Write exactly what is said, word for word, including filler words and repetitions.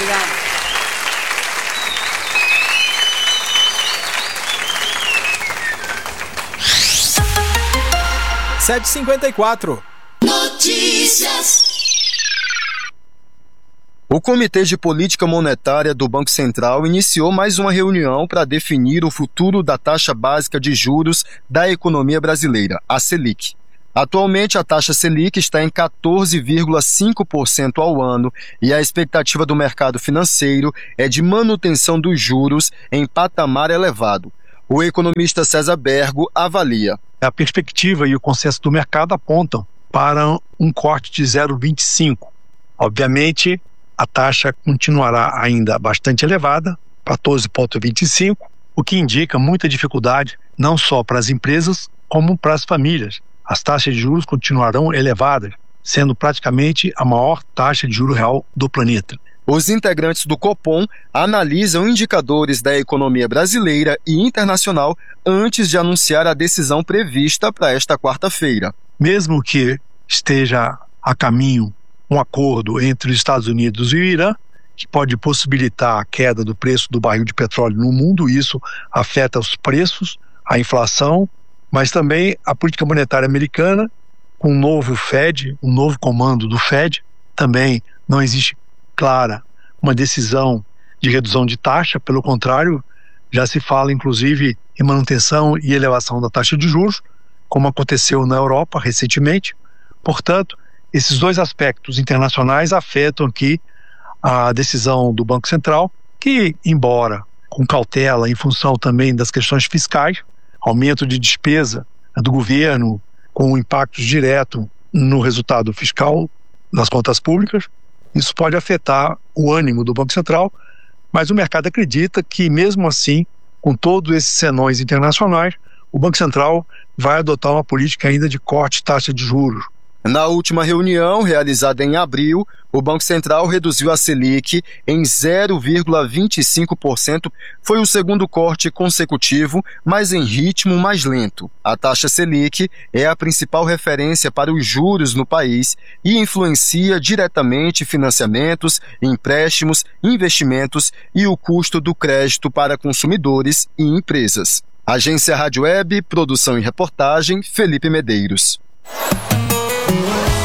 Obrigado. sete e cinquenta e quatro. Notícias. O Comitê de Política Monetária do Banco Central iniciou mais uma reunião para definir o futuro da taxa básica de juros da economia brasileira, a Selic. Atualmente, a taxa Selic está em quatorze vírgula cinco por cento ao ano e a expectativa do mercado financeiro é de manutenção dos juros em patamar elevado. O economista César Bergo avalia. A perspectiva e o consenso do mercado apontam para um corte de zero vírgula vinte e cinco. Obviamente, a taxa continuará ainda bastante elevada, quatorze vírgula vinte e cinco, o que indica muita dificuldade não só para as empresas, como para as famílias. As taxas de juros continuarão elevadas, sendo praticamente a maior taxa de juros real do planeta. Os integrantes do Copom analisam indicadores da economia brasileira e internacional antes de anunciar a decisão prevista para esta quarta-feira. Mesmo que esteja a caminho um acordo entre os Estados Unidos e o Irã, que pode possibilitar a queda do preço do barril de petróleo no mundo, isso afeta os preços, a inflação, mas também a política monetária americana, com um novo Fed, um novo comando do Fed, também não existe clara uma decisão de redução de taxa, pelo contrário, já se fala inclusive em manutenção e elevação da taxa de juros, como aconteceu na Europa recentemente. Portanto, esses dois aspectos internacionais afetam aqui a decisão do Banco Central, que, embora com cautela em função também das questões fiscais, aumento de despesa do governo com impactos diretos no resultado fiscal das contas públicas, isso pode afetar o ânimo do Banco Central, mas o mercado acredita que, mesmo assim, com todos esses senões internacionais, o Banco Central vai adotar uma política ainda de corte de taxa de juros. Na última reunião, realizada em abril, o Banco Central reduziu a Selic em zero vírgula vinte e cinco por cento. Foi o segundo corte consecutivo, mas em ritmo mais lento. A taxa Selic é a principal referência para os juros no país e influencia diretamente financiamentos, empréstimos, investimentos e o custo do crédito para consumidores e empresas. Agência Rádio Web, produção e reportagem, Felipe Medeiros.